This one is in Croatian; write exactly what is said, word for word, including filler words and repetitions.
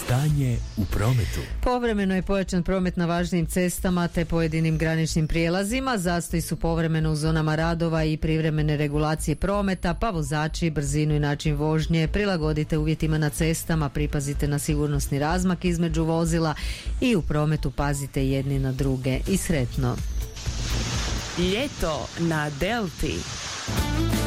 Stanje u prometu. Povremeno je pojačan promet na važnim cestama te pojedinim graničnim prijelazima. Zastoji su povremeno u zonama radova i privremene regulacije prometa, pa vozači brzinu i način vožnje prilagodite uvjetima na cestama, pripazite na sigurnosni razmak između vozila i u prometu pazite jedni na druge. I sretno! Ljeto na Delti.